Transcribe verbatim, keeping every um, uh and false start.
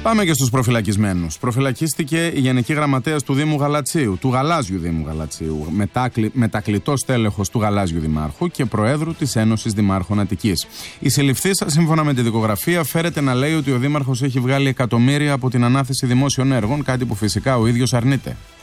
Πάμε και στους προφυλακισμένους. Προφυλακίστηκε η Γενική Γραμματέας του Δήμου Γαλατσίου, του Γαλάζιου Δήμου Γαλατσίου, μετάκλη, μετακλητός τέλεχος του Γαλάζιου Δημάρχου και Προέδρου της Ένωσης Δημάρχων Αττικής. Η συλληφθήσα, σύμφωνα με τη δικογραφία, φέρεται να λέει ότι ο Δήμαρχος έχει βγάλει εκατομμύρια από την ανάθεση δημόσιων έργων, κάτι που φυσικά ο ίδιος αρνείται.